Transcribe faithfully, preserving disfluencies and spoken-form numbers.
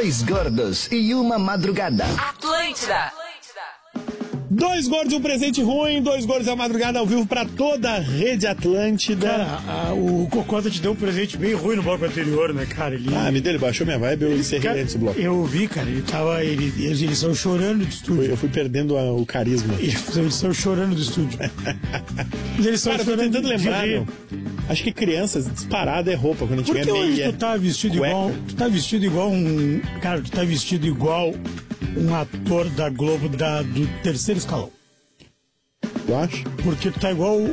Dois gordos e uma madrugada. Atlântida. Dois gordos e um presente ruim, dois gordos e uma madrugada ao vivo pra toda a rede Atlântida. Cara, a, o Cocota te deu um presente bem ruim no bloco anterior, né, cara? Ele... Ah, me deu, ele baixou minha vibe, eu encerrei cara, antes do bloco. Eu vi, cara, ele tava. Ele, eles eles estão chorando do estúdio. Eu fui perdendo a, o carisma. Eles estão chorando do estúdio. Eles Cara, eu tô tentando lembrar, meu. Acho que crianças, disparada é roupa quando a gente Por que ganha meia. hoje tu tá vestido cueca. igual. Tu tá vestido igual um. Cara, tu tá vestido igual um ator da Globo da, do terceiro escalão. Eu acho. Porque tu tá igual o,